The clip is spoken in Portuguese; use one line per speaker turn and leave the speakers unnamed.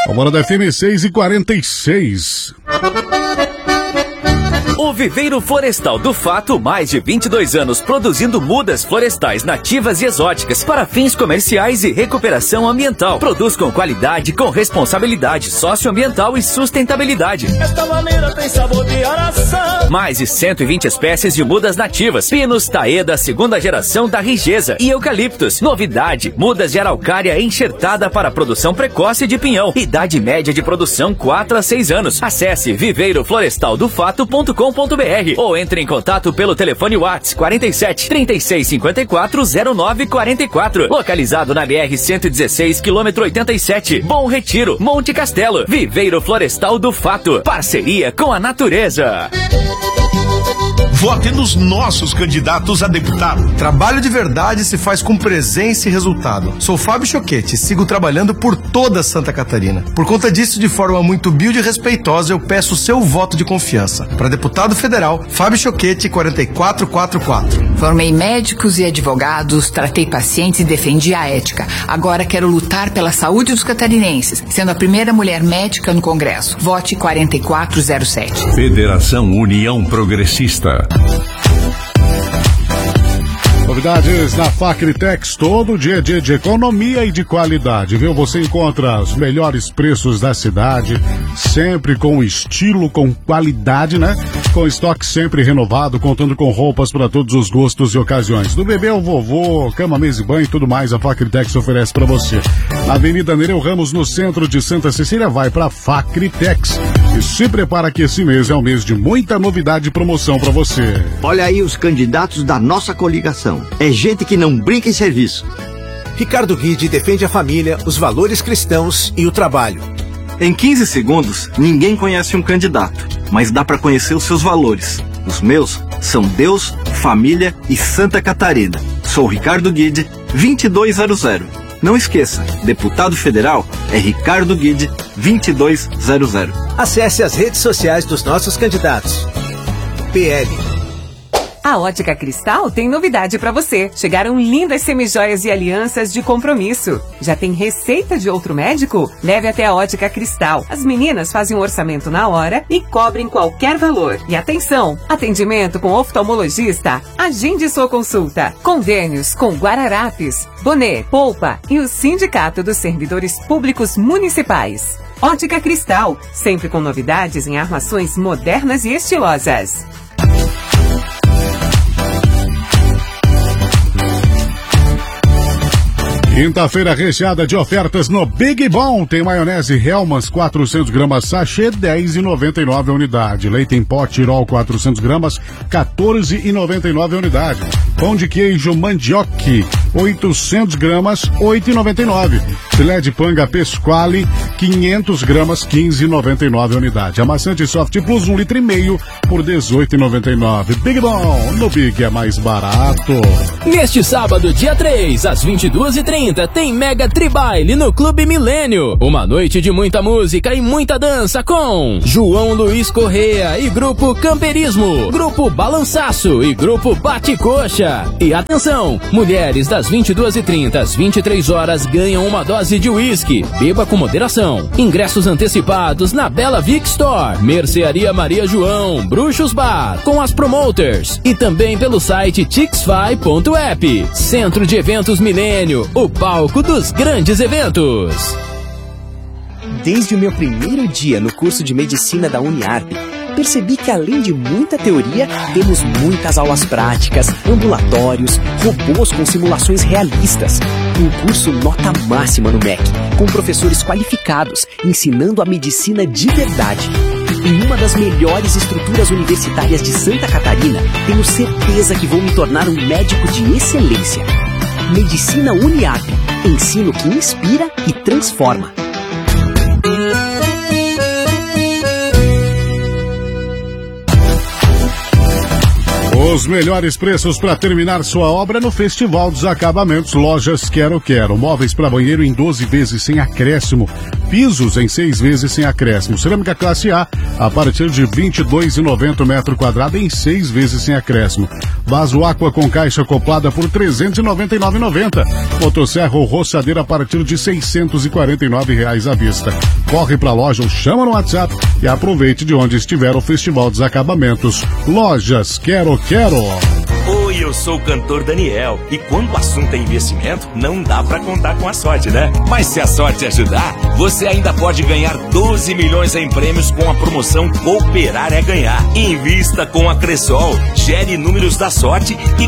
Agora da FM 6h46.
O Viveiro Florestal do Fato, mais de 22 anos produzindo mudas florestais nativas e exóticas para fins comerciais e recuperação ambiental. Produz com qualidade, com responsabilidade socioambiental e sustentabilidade. Esta maneira tem sabor de araçá. Mais de 120 espécies de mudas nativas, pinos, taeda, segunda geração da Rigesa e eucaliptos. Novidade, mudas de araucária enxertada para produção precoce de pinhão. Idade média de produção 4 a 6 anos. Acesse viveiroflorestaldofato.com.br ou entre em contato pelo telefone WhatsApp 47 36 54 09 44. Localizado na BR 116, quilômetro 87, Bom Retiro, Monte Castelo. Viveiro Florestal do Fato, parceria com a natureza.
Vote nos nossos candidatos a deputado.
Trabalho de verdade se faz com presença e resultado. Sou Fábio Choquete e sigo trabalhando por toda Santa Catarina. Por conta disso, de forma muito humilde e respeitosa, eu peço o seu voto de confiança. Para deputado federal, Fábio Choquete, 4444.
Formei médicos e advogados, tratei pacientes e defendi a ética. Agora quero lutar pela saúde dos catarinenses, sendo a primeira mulher médica no Congresso. Vote 4407.
Federação União Progressista.
Novidades na Facritex, todo dia de economia e de qualidade, viu? Você encontra os melhores preços da cidade, sempre com estilo, com qualidade, né? Com estoque sempre renovado, contando com roupas para todos os gostos e ocasiões. Do bebê ao vovô, cama, mesa e banho e tudo mais, a Facritex oferece para você. Na Avenida Nereu Ramos, no centro de Santa Cecília, vai para Facritex. E se prepara que esse mês é um mês de muita novidade e promoção para você.
Olha aí os candidatos da nossa coligação. É gente que não brinca em serviço.
Ricardo Guide defende a família, os valores cristãos e o trabalho.
Em 15 segundos, ninguém conhece um candidato, mas dá para conhecer os seus valores. Os meus são Deus, família e Santa Catarina. Sou Ricardo Guide, 2200. Não esqueça, deputado federal é Ricardo Guide, 2200.
Acesse as redes sociais dos nossos candidatos. PL.
A Ótica Cristal tem novidade para você. Chegaram lindas semijoias e alianças de compromisso. Já tem receita de outro médico? Leve até a Ótica Cristal. As meninas fazem um orçamento na hora e cobrem qualquer valor. E atenção, atendimento com oftalmologista. Agende sua consulta. Convênios com Guararapes, Boné, Polpa e o Sindicato dos Servidores Públicos Municipais. Ótica Cristal, sempre com novidades em armações modernas e estilosas.
Quinta-feira recheada de ofertas no Big Bom. Tem maionese Hellmann's 400 gramas sachê, R$10,99 a unidade. Leite em pó Tirol 400 gramas, R$14,99 a unidade. Pão de queijo Mandioque 800 gramas, R$8,99. Filé de panga Pesquale 500 gramas, R$15,99 a unidade. Amaciante Soft Plus 1,5 litro por R$18,99. Big Bom, no Big é mais barato.
Neste sábado, dia 3, às 22h30, tem Mega Tribaile no Clube Milênio. Uma noite de muita música e muita dança com João Luiz Correa e Grupo Camperismo, Grupo Balançaço e Grupo Bate-Coxa. E atenção, mulheres das 22h30 às 23 horas ganham uma dose de uísque. Beba com moderação. Ingressos antecipados na Bela Vic Store, Mercearia Maria João, Bruxos Bar, com as promoters e também pelo site tixfy.app. Centro de Eventos Milênio, o palco dos grandes eventos.
Desde o meu primeiro dia no curso de medicina da Uniarp, percebi que além de muita teoria, temos muitas aulas práticas, ambulatórios, robôs com simulações realistas. Um curso nota máxima no MEC, com professores qualificados, ensinando a medicina de verdade. Em uma das melhores estruturas universitárias de Santa Catarina, tenho certeza que vou me tornar um médico de excelência. Medicina Uniarp, ensino que inspira e transforma.
Os melhores preços para terminar sua obra no Festival dos Acabamentos. Lojas Quero Quero. Móveis para banheiro em 12 vezes sem acréscimo. Pisos em 6 vezes sem acréscimo. Cerâmica classe A partir de R$ 22,90 metro quadrado em 6 vezes sem acréscimo. Vaso Aqua com caixa acoplada por R$ 399,90. Motosserra ou roçadeira a partir de R$ 649,00 à vista. Corre pra loja ou chama no WhatsApp e aproveite de onde estiver o Festival dos Acabamentos. Lojas Quero Quero.
Oi, eu sou o cantor Daniel. E quando o assunto é investimento, não dá pra contar com a sorte, né? Mas se a sorte ajudar, você ainda pode ganhar 12 milhões em prêmios com a promoção Cooperar é Ganhar. Invista com a Cressol, gere números da sorte e